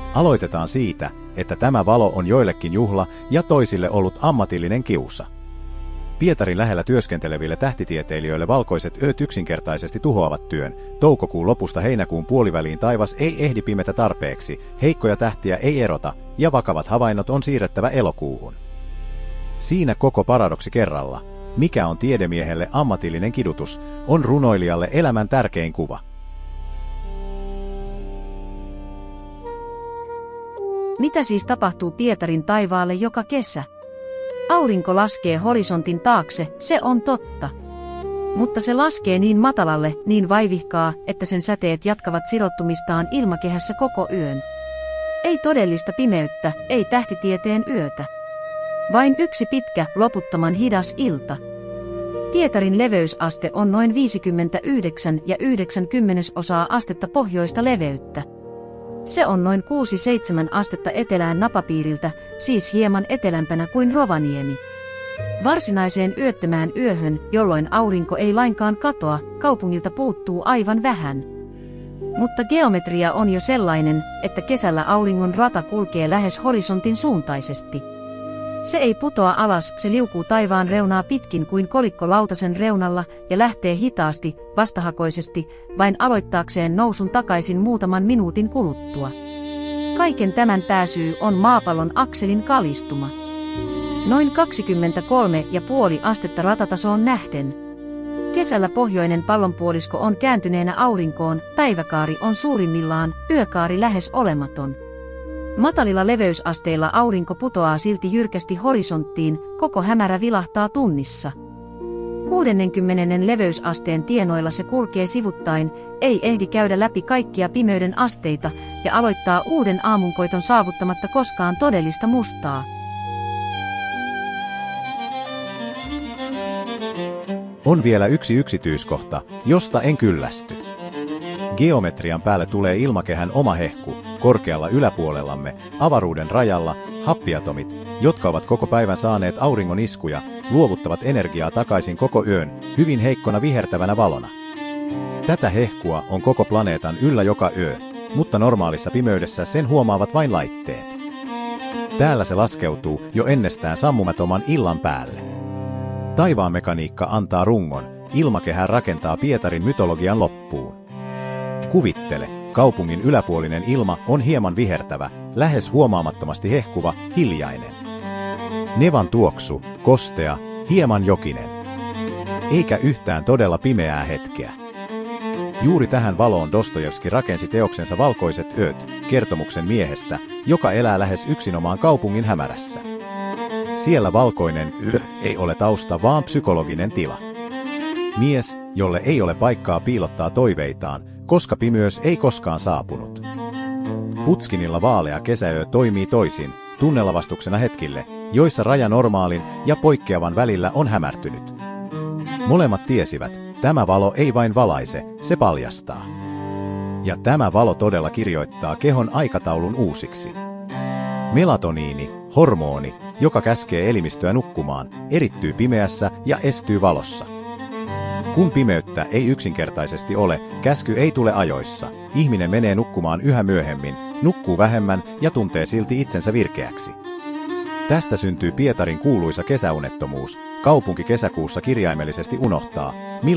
Aloitetaan siitä, että tämä valo on joillekin juhla ja toisille ollut ammatillinen kiusa. Pietarin lähellä työskenteleville tähtitieteilijöille valkoiset ööt yksinkertaisesti tuhoavat työn. Toukokuun lopusta heinäkuun puoliväliin taivas ei ehdi pimetä tarpeeksi, heikkoja tähtiä ei erota ja vakavat havainnot on siirrettävä elokuuhun. Siinä koko paradoksi kerralla. Mikä on tiedemiehelle ammatillinen kidutus, on runoilijalle elämän tärkein kuva. Mitä siis tapahtuu Pietarin taivaalle joka kesä? Aurinko laskee horisontin taakse, se on totta. Mutta se laskee niin matalalle, niin vaivihkaa, että sen säteet jatkavat sirottumistaan ilmakehässä koko yön. Ei todellista pimeyttä, ei tähtitieteen yötä. Vain yksi pitkä, loputtoman hidas ilta. Pietarin leveysaste on noin 59,9 astetta pohjoista leveyttä. Se on noin 6-7 astetta etelään napapiiriltä, siis hieman etelämpänä kuin Rovaniemi. Varsinaiseen yöttömään yöhön, jolloin aurinko ei lainkaan katoa, kaupungilta puuttuu aivan vähän. Mutta geometria on jo sellainen, että kesällä auringon rata kulkee lähes horisontin suuntaisesti. Se ei putoa alas, se liukuu taivaan reunaa pitkin kuin kolikko lautasen reunalla ja lähtee hitaasti, vastahakoisesti, vain aloittaakseen nousun takaisin muutaman minuutin kuluttua. Kaiken tämän pääsyy on maapallon akselin kalistuma. Noin 23,5 astetta ratatasoon nähden. Kesällä pohjoinen pallonpuolisko on kääntyneenä aurinkoon, päiväkaari on suurimmillaan, yökaari lähes olematon. Matalilla leveysasteilla aurinko putoaa silti jyrkästi horisonttiin, koko hämärä vilahtaa tunnissa. 60 leveysasteen tienoilla se kulkee sivuttain, ei ehdi käydä läpi kaikkia pimeyden asteita ja aloittaa uuden aamunkoiton saavuttamatta koskaan todellista mustaa. On vielä yksi yksityiskohta, josta en kyllästy. Geometrian päälle tulee ilmakehän oma hehku, korkealla yläpuolellamme, avaruuden rajalla, happiatomit, jotka ovat koko päivän saaneet auringon iskuja, luovuttavat energiaa takaisin koko yön, hyvin heikkona vihertävänä valona. Tätä hehkua on koko planeetan yllä joka yö, mutta normaalissa pimeydessä sen huomaavat vain laitteet. Täällä se laskeutuu jo ennestään sammumattoman illan päälle. Taivaan mekaniikka antaa rungon, ilmakehä rakentaa Pietarin mytologian loppuun. Kuvittele, kaupungin yläpuolinen ilma on hieman vihertävä, lähes huomaamattomasti hehkuva, hiljainen. Nevan tuoksu, kostea, hieman jokinen. Eikä yhtään todella pimeää hetkeä. Juuri tähän valoon Dostojevski rakensi teoksensa Valkoiset ööt, kertomuksen miehestä, joka elää lähes yksinomaan kaupungin hämärässä. Siellä valkoinen yö ei ole tausta, vaan psykologinen tila. Mies, jolle ei ole paikkaa piilottaa toiveitaan, koska pimeys ei koskaan saapunut. Putskinilla vaalea kesäyö toimii toisin, tunnelavastuksena hetkille, joissa raja normaalin ja poikkeavan välillä on hämärtynyt. Molemmat tiesivät, tämä valo ei vain valaise, se paljastaa. Ja tämä valo todella kirjoittaa kehon aikataulun uusiksi. Melatoniini, hormoni, joka käskee elimistöä nukkumaan, erittyy pimeässä ja estyy valossa. Kun pimeyttä ei yksinkertaisesti ole, käsky ei tule ajoissa. Ihminen menee nukkumaan yhä myöhemmin, nukkuu vähemmän ja tuntee silti itsensä virkeäksi. Tästä syntyy Pietarin kuuluisa kesäunettomuus. Kaupunki kesäkuussa kirjaimellisesti unohtaa,